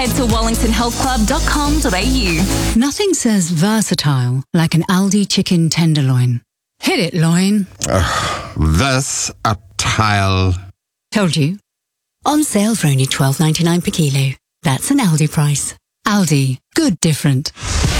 Head to wallingtonhealthclub.com.au. Nothing says versatile like an Aldi chicken tenderloin. Hit it, loin. This a tile. Told you. On sale for only $12.99 per kilo. That's an Aldi price. Aldi. Good different.